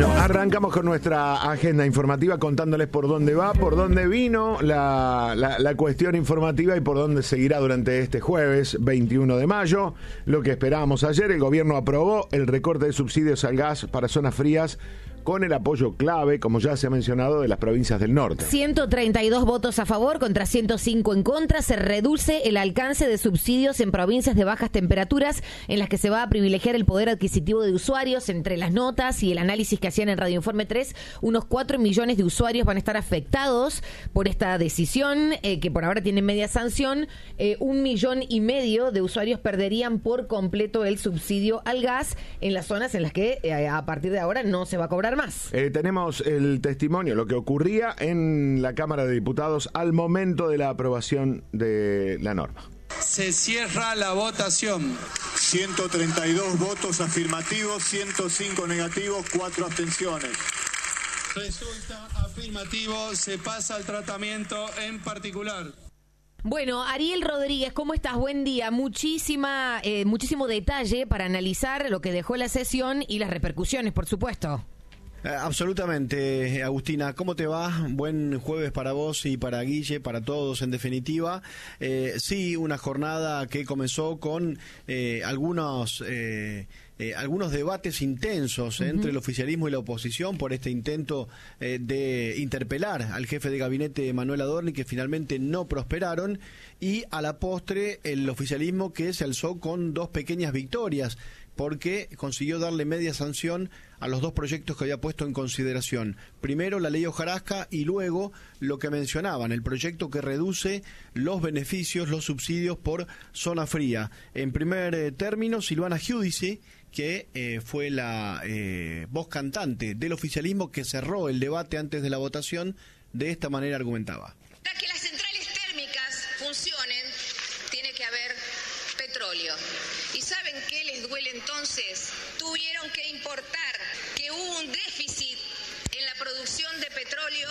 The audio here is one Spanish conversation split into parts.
Bueno, arrancamos con nuestra agenda informativa contándoles por dónde va, por dónde vino la cuestión informativa y por dónde seguirá durante este jueves 21 de mayo. Lo que esperábamos ayer, el gobierno aprobó el recorte de subsidios al gas para zonas frías con el apoyo clave, como ya se ha mencionado, de las provincias del norte. 132 votos a favor contra 105 en contra. Se reduce el alcance de subsidios en provincias de bajas temperaturas en las que se va a privilegiar el poder adquisitivo de usuarios. Entre las notas y el análisis que hacían en Radio Informe 3, unos 4 millones de usuarios van a estar afectados por esta decisión, que por ahora tiene media sanción. 1,5 millones de usuarios perderían por completo el subsidio al gas en las zonas en las que a partir de ahora no se va a cobrar más. Tenemos el testimonio, lo que ocurría en la Cámara de Diputados al momento de la aprobación de la norma. Se cierra la votación. 132 votos afirmativos, 105 negativos, 4 abstenciones. Resulta afirmativo, se pasa al tratamiento en particular. Bueno, Ariel Rodríguez, ¿cómo estás? Buen día. Muchísimo detalle para analizar lo que dejó la sesión y las repercusiones, por supuesto. Absolutamente, Agustina. ¿Cómo te va? Buen jueves para vos y para Guille, para todos en definitiva. Sí, una jornada que comenzó con algunos debates intensos entre el oficialismo y la oposición por este intento de interpelar al jefe de gabinete Manuel Adorni, que finalmente no prosperaron, y a la postre el oficialismo que se alzó con 2 pequeñas victorias, porque consiguió darle media sanción a los 2 proyectos que había puesto en consideración. Primero la ley hojarasca y luego lo que mencionaban, el proyecto que reduce los beneficios, los subsidios por zona fría. En primer término, Silvana Giudice, que fue la voz cantante del oficialismo que cerró el debate antes de la votación, de esta manera argumentaba. Para que las centrales térmicas funcionen, tiene que haber petróleo. ¿Y saben qué les duele entonces? Tuvieron que importar, que hubo un déficit en la producción de petróleo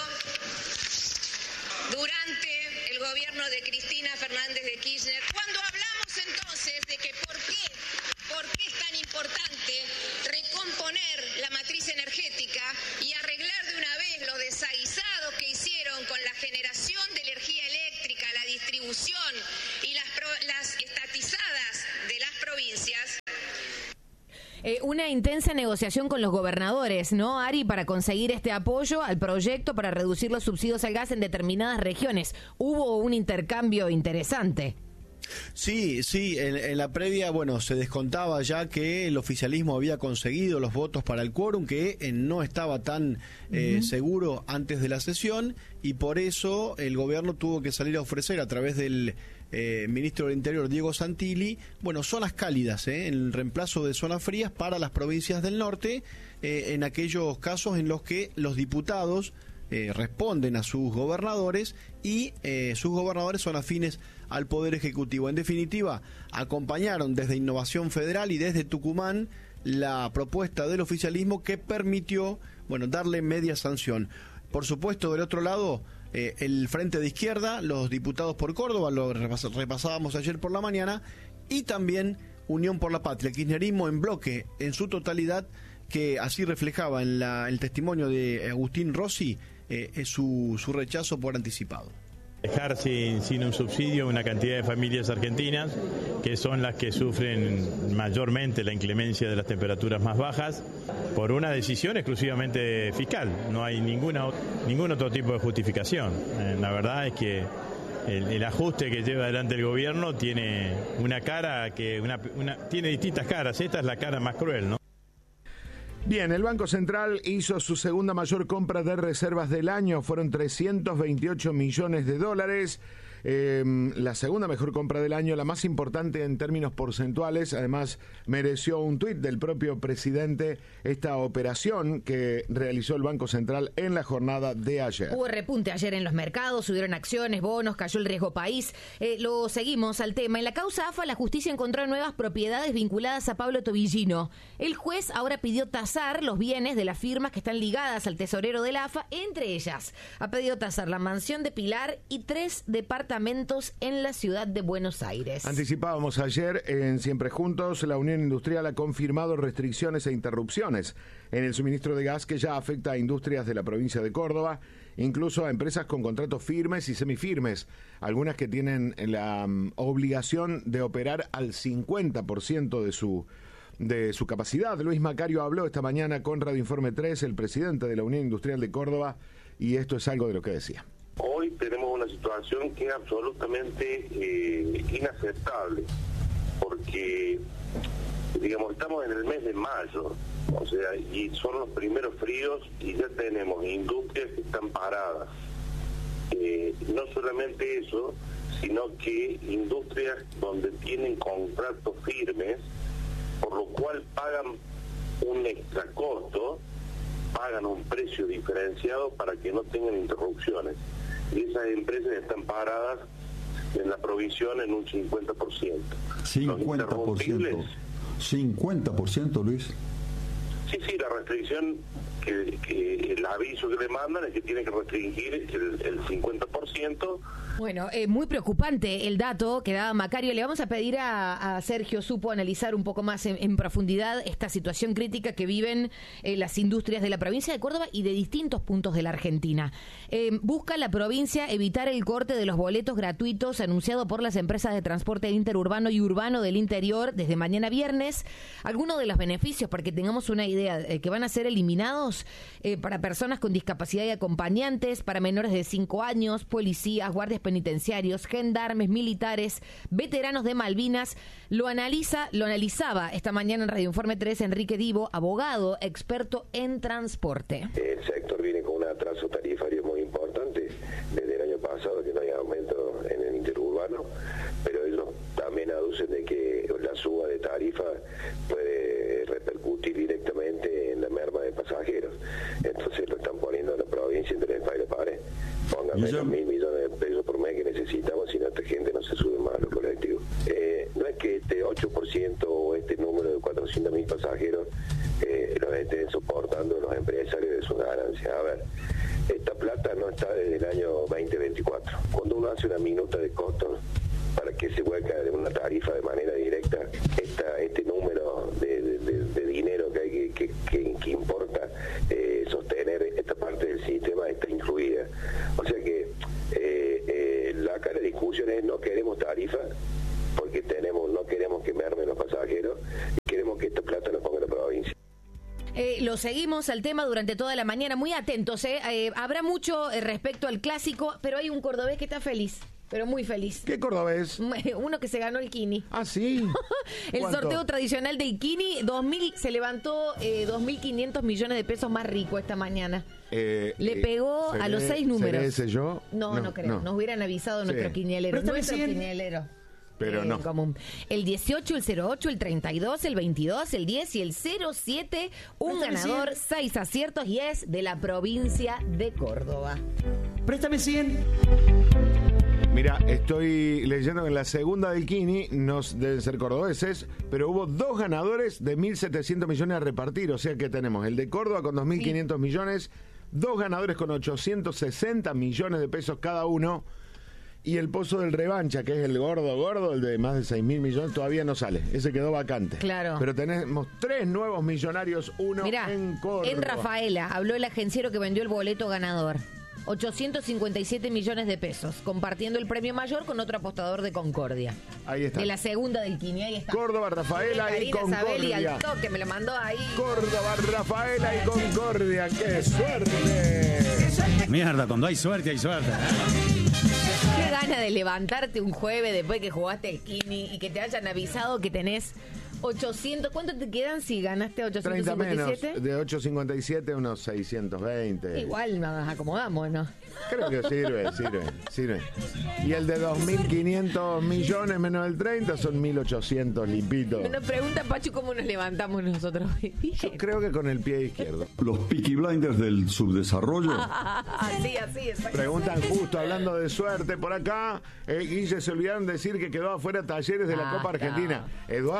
durante el gobierno de Cristina Fernández de Kirchner. Cuando hablamos entonces de que por qué es tan importante recomponer la matriz energética y arreglar de una vez los desaguisados que hicieron con la generación de energía eléctrica, la distribución y las estatizadas de las provincias. Una intensa negociación con los gobernadores, ¿no, Ari? Para conseguir este apoyo al proyecto para reducir los subsidios al gas en determinadas regiones. Hubo un intercambio interesante. Sí, en la previa, bueno, se descontaba ya que el oficialismo había conseguido los votos para el quórum, que no estaba tan seguro antes de la sesión, y por eso el gobierno tuvo que salir a ofrecer a través del ministro del Interior, Diego Santilli, bueno, zonas cálidas, en reemplazo de zonas frías para las provincias del norte, en aquellos casos en los que los diputados responden a sus gobernadores y sus gobernadores son afines al Poder Ejecutivo. En definitiva, acompañaron desde Innovación Federal y desde Tucumán la propuesta del oficialismo que permitió, bueno, darle media sanción. Por supuesto, del otro lado, el Frente de Izquierda, los diputados por Córdoba, lo repasábamos ayer por la mañana, y también Unión por la Patria, el kirchnerismo en bloque en su totalidad, que así reflejaba en el testimonio de Agustín Rossi su rechazo por anticipado. Dejar sin un subsidio una cantidad de familias argentinas que son las que sufren mayormente la inclemencia de las temperaturas más bajas por una decisión exclusivamente fiscal. No hay ningún otro tipo de justificación. La verdad es que el ajuste que lleva adelante el gobierno tiene una cara que tiene distintas caras. Esta es la cara más cruel, ¿no? Bien, el Banco Central hizo su segunda mayor compra de reservas del año, fueron 328 millones de dólares. La segunda mejor compra del año, la más importante en términos porcentuales. Además, mereció un tuit del propio presidente esta operación que realizó el Banco Central en la jornada de ayer. Hubo repunte ayer en los mercados, subieron acciones, bonos, cayó el riesgo país. Lo seguimos al tema. En la causa AFA, la justicia encontró nuevas propiedades vinculadas a Pablo Tobillino. El juez ahora pidió tasar los bienes de las firmas que están ligadas al tesorero de la AFA, entre ellas ha pedido tasar la mansión de Pilar y 3 departamentos departamentos en la ciudad de Buenos Aires. Anticipábamos ayer en Siempre Juntos, la Unión Industrial ha confirmado restricciones e interrupciones en el suministro de gas que ya afecta a industrias de la provincia de Córdoba, incluso a empresas con contratos firmes y semifirmes, algunas que tienen la obligación de operar al 50% de su capacidad. Luis Macario habló esta mañana con Radio Informe 3, el presidente de la Unión Industrial de Córdoba, y esto es algo de lo que decía. Hoy tenemos una situación que es absolutamente inaceptable, porque, digamos, estamos en el mes de mayo, o sea, y son los primeros fríos y ya tenemos industrias que están paradas. No solamente eso, sino que industrias donde tienen contratos firmes, por lo cual pagan un extra costo, pagan un precio diferenciado para que no tengan interrupciones. Y esas empresas están paradas en la provisión en un 50%. 50%. 50%, Luis. Sí, la restricción, que el aviso que le mandan es que tiene que restringir el 50%. Bueno, muy preocupante el dato que daba Macario. Le vamos a pedir a Sergio Supo analizar un poco más en profundidad esta situación crítica que viven las industrias de la provincia de Córdoba y de distintos puntos de la Argentina. Busca la provincia evitar el corte de los boletos gratuitos anunciado por las empresas de transporte interurbano y urbano del interior desde mañana viernes. Algunos de los beneficios, para que tengamos una idea, que van a ser eliminados para personas con discapacidad y acompañantes, para menores de 5 años, policías, guardias penitenciarios, gendarmes, militares, veteranos de Malvinas. Lo analizaba esta mañana en Radio Informe 3 Enrique Divo, abogado, experto en transporte. El sector viene con un atraso tarifario muy importante desde el año pasado, que no hay aumento en el interurbano, pero ellos también aducen de que la suba de tarifa puede repercutir directamente en la merma de pasajeros. Entonces lo están poniendo a la provincia entre el país y la pared. Póngame los 1.000 millones de pesos por mes que necesitamos, si no esta gente no se sube más a los colectivos. No es que este 8% o este número de 400.000 pasajeros los estén soportando los empresarios de sus ganancias. A ver, esta plata no está desde el año 2024. Cuando uno hace una minuta de costos para que se vuelca de una tarifa de manera directa, este número de dinero que importa sostener esta parte del sistema está incluida. O sea que acá la discusión es: no queremos tarifa porque no queremos que mermen los pasajeros y queremos que esta plata nos ponga la provincia. Lo seguimos al tema durante toda la mañana, muy atentos. Habrá mucho respecto al clásico, pero hay un cordobés que está feliz. Pero muy feliz. ¿Qué cordobés? Uno que se ganó el Kini. Ah, ¿sí? El ¿Cuánto? sorteo tradicional del Kini, se levantó 2.500 millones de pesos más rico esta mañana. Le pegó a los 6 números. ¿Seré ese yo? No creo. No. Nos hubieran avisado nuestro quinielero. Quinielero. Pero no. Común. El 18, el 08, el 32, el 22, el 10 y el 07. Un ganador, 6 aciertos y es de la provincia de Córdoba. Préstame 100. Mira, estoy leyendo que en la segunda del Kini, deben ser cordobeses, pero hubo 2 ganadores de 1.700 millones a repartir. O sea que tenemos el de Córdoba con 2.500 millones, 2 ganadores con 860 millones de pesos cada uno. Y el Pozo del Revancha, que es el gordo, el de más de 6.000 millones, todavía no sale. Ese quedó vacante. Claro. Pero tenemos 3 nuevos millonarios, uno en Córdoba. En Rafaela habló el agenciero que vendió el boleto ganador. 857 millones de pesos, compartiendo el premio mayor con otro apostador de Concordia. Ahí está. De la segunda del Kini, ahí está. Córdoba, Rafaela y Concordia. Al toque, me lo mandó ahí. Córdoba, Rafaela y Concordia. ¡Qué suerte! Mierda, cuando hay suerte, hay suerte. Qué gana de levantarte un jueves después que jugaste el Kini y que te hayan avisado que tenés 800. ¿Cuánto te quedan si ganaste 857? 30 menos. De 857 unos 620. Igual nos acomodamos, ¿no? Creo que sirve. Y el de 2.500 millones menos el 30 son 1.800 limpitos. Nos pregunta Pachu cómo nos levantamos nosotros. Yo creo que con el pie izquierdo. Los Peaky Blinders del subdesarrollo. Así, exacto. Preguntan justo, hablando de suerte por acá. Guille, se olvidaron decir que quedó afuera Talleres de la Copa Argentina. Eduardo, claro.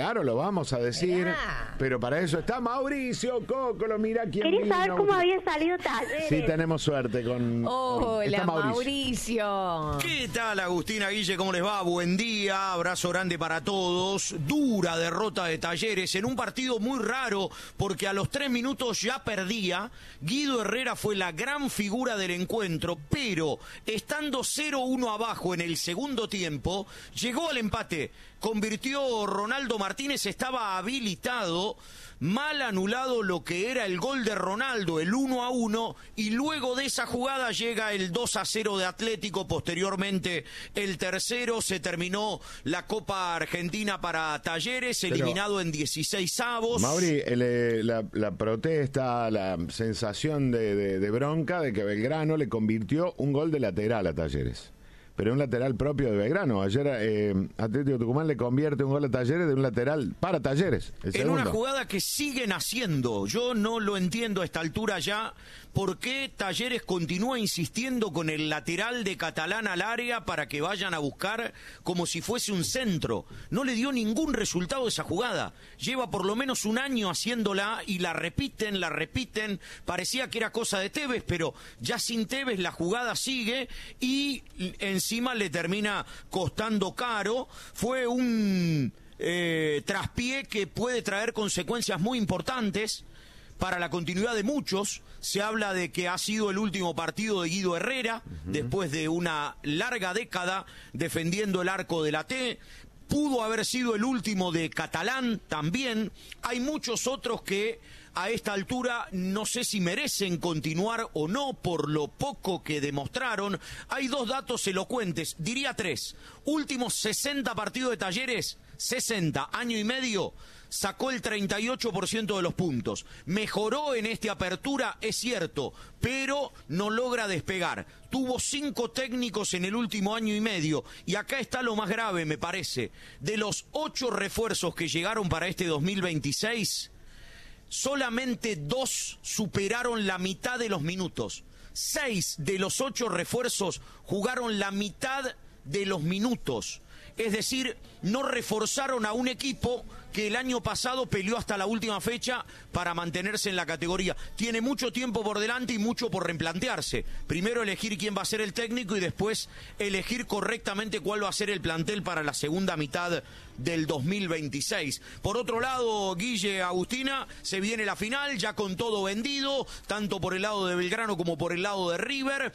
Claro, lo vamos a decir, pero para eso está Mauricio Cocolo, mira quién vino. Quería saber cómo había salido Talleres. Sí, tenemos suerte con... Hola, Mauricio. ¿Qué tal, Agustina, Guille? ¿Cómo les va? Buen día, abrazo grande para todos. Dura derrota de Talleres en un partido muy raro, porque a los 3 minutos ya perdía. Guido Herrera fue la gran figura del encuentro, pero estando 0-1 abajo en el segundo tiempo, llegó al empate. Convirtió Ronaldo Martínez, estaba habilitado, mal anulado lo que era el gol de Ronaldo, el 1-1, y luego de esa jugada llega el 2-0 de Atlético, posteriormente el tercero, se terminó la Copa Argentina para Talleres, eliminado en 16avos. Mauri, la protesta, la sensación de bronca de que Belgrano le convirtió un gol de lateral a Talleres. Pero un lateral propio de Belgrano. Ayer Atlético Tucumán le convierte un gol a Talleres de un lateral para Talleres. En una jugada que siguen haciendo. Yo no lo entiendo a esta altura ya. ¿Por qué Talleres continúa insistiendo con el lateral de Catalán al área para que vayan a buscar como si fuese un centro? No le dio ningún resultado esa jugada. Lleva por lo menos un año haciéndola y la repiten. Parecía que era cosa de Tevez, pero ya sin Tevez la jugada sigue y encima le termina costando caro. Fue un traspié que puede traer consecuencias muy importantes para la continuidad de muchos. Se habla de que ha sido el último partido de Guido Herrera, después de una larga década defendiendo el arco de la T. Pudo haber sido el último de Catalán también. Hay muchos otros que a esta altura no sé si merecen continuar o no por lo poco que demostraron. Hay 2 datos elocuentes, diría 3. Últimos 60 partidos de Talleres, 60, año y medio, sacó el 38% de los puntos. Mejoró en esta apertura, es cierto, pero no logra despegar. Tuvo 5 técnicos en el último año y medio. Y acá está lo más grave, me parece. De los 8 refuerzos que llegaron para este 2026, solamente 2 superaron la mitad de los minutos. 6 de los 8 refuerzos jugaron la mitad de los minutos. Es decir, no reforzaron a un equipo que el año pasado peleó hasta la última fecha para mantenerse en la categoría. Tiene mucho tiempo por delante y mucho por replantearse. Primero elegir quién va a ser el técnico y después elegir correctamente cuál va a ser el plantel para la segunda mitad del 2026. Por otro lado, Guille, Agustina, se viene la final ya con todo vendido, tanto por el lado de Belgrano como por el lado de River.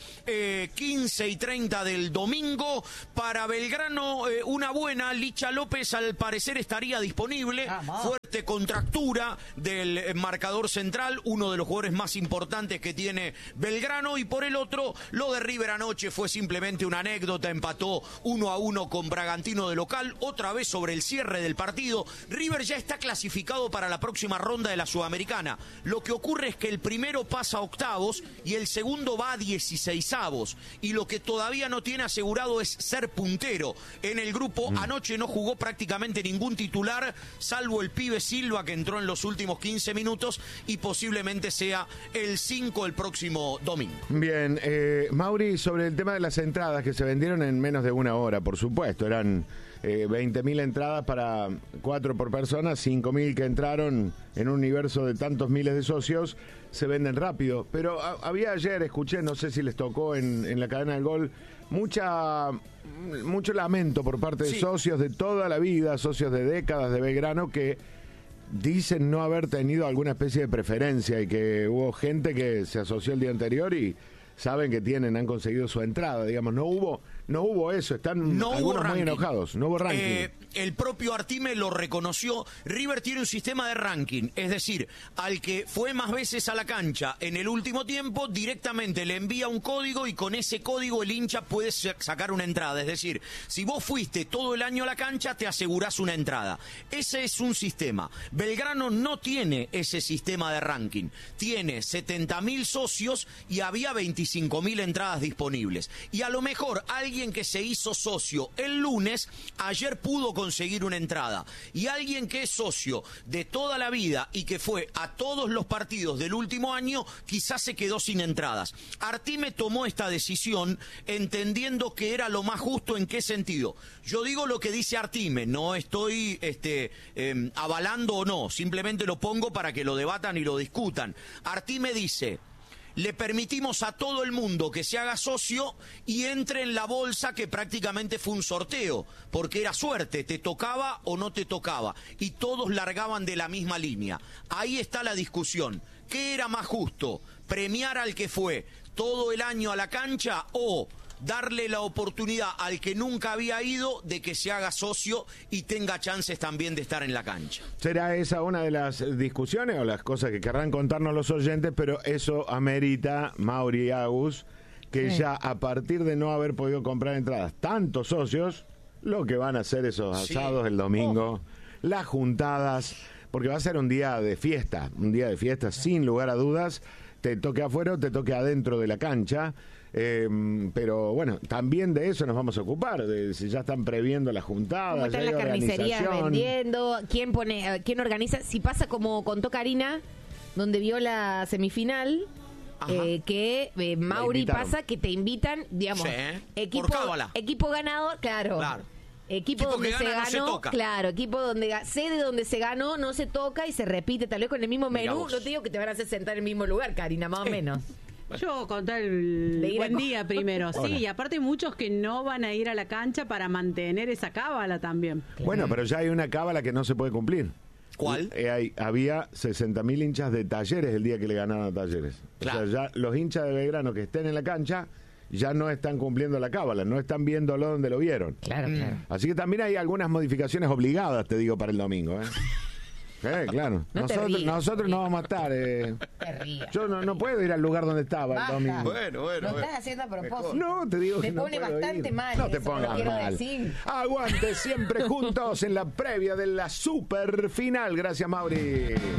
15:30 del domingo. Para Belgrano, una buena. Licha López al parecer estaría disponible. Fuerte contractura del marcador central, uno de los jugadores más importantes que tiene Belgrano. Y por el otro, lo de River anoche fue simplemente una anécdota. Empató 1-1 con Bragantino de local, otra vez sobre el cierre del partido. River ya está clasificado para la próxima ronda de la Sudamericana. Lo que ocurre es que el primero pasa a octavos y el segundo va a 16avos. Y lo que todavía no tiene asegurado es ser puntero en el grupo. Anoche no jugó prácticamente ningún titular, salvo el pibe Silva, que entró en los últimos 15 minutos y posiblemente sea el 5 el próximo domingo. Bien, Mauri, sobre el tema de las entradas que se vendieron en menos de una hora, por supuesto, eran 20.000 entradas para 4 por persona, 5.000 que entraron en un universo de tantos miles de socios, se venden rápido. Pero había ayer, escuché, no sé si les tocó en la cadena del gol, mucho lamento por parte de socios de toda la vida, socios de décadas de Belgrano, que dicen no haber tenido alguna especie de preferencia y que hubo gente que se asoció el día anterior y saben que han conseguido su entrada, digamos, no hubo eso, están algunos muy enojados, no hubo ranking. El propio Artime lo reconoció. River tiene un sistema de ranking, es decir, al que fue más veces a la cancha en el último tiempo, directamente le envía un código y con ese código el hincha puede sacar una entrada. Es decir, si vos fuiste todo el año a la cancha, te asegurás una entrada. Ese es un sistema. Belgrano no tiene ese sistema de ranking. Tiene 70.000 socios y había 25.000 entradas disponibles. Y a lo mejor alguien alguien que se hizo socio el lunes, ayer pudo conseguir una entrada. Y alguien que es socio de toda la vida y que fue a todos los partidos del último año, quizás se quedó sin entradas. Artime tomó esta decisión entendiendo que era lo más justo. ¿En qué sentido? Yo digo lo que dice Artime, no estoy avalando o no, simplemente lo pongo para que lo debatan y lo discutan. Artime dice: le permitimos a todo el mundo que se haga socio y entre en la bolsa, que prácticamente fue un sorteo, porque era suerte, te tocaba o no te tocaba, y todos largaban de la misma línea. Ahí está la discusión. ¿Qué era más justo? ¿Premiar al que fue todo el año a la cancha o darle la oportunidad al que nunca había ido de que se haga socio y tenga chances también de estar en la cancha? ¿Será esa una de las discusiones o las cosas que querrán contarnos los oyentes? Pero eso amerita, Mauri y Agus, que ya a partir de no haber podido comprar entradas tantos socios, lo que van a hacer esos asados el domingo, las juntadas, porque va a ser un día de fiesta sin lugar a dudas, te toque afuera o te toque adentro de la cancha. Pero bueno, también de eso nos vamos a ocupar, de si ya están previendo las juntadas. ¿Cómo están las carnicerías vendiendo? ¿Quién organiza? Si pasa como contó Karina, donde vio la semifinal, que Mauri pasa que te invitan, digamos, equipo ganador, claro. Equipo donde se ganó, no se claro, equipo donde sede donde se ganó, no se toca y se repite, tal vez con el mismo menú. No te digo que te van a hacer sentar en el mismo lugar, Karina, más o menos. Yo contar el buen día primero, sí, y aparte hay muchos que no van a ir a la cancha para mantener esa cábala también. Bueno, pero ya hay una cábala que no se puede cumplir. ¿Cuál? Había 60.000 hinchas de Talleres el día que le ganaron a Talleres. Claro. O sea, ya los hinchas de Belgrano que estén en la cancha ya no están cumpliendo la cábala, no están viéndolo donde lo vieron. Claro. Así que también hay algunas modificaciones obligadas, te digo, para el domingo, claro. Nosotros no vamos a estar. Yo no puedo ir al lugar donde estaba el domingo. Bueno. Lo estás haciendo a propósito. No, te digo que no pone bastante ir. mal. No te pongas mal. Decir. Aguante siempre juntos en la previa de la super final. Gracias, Mauri.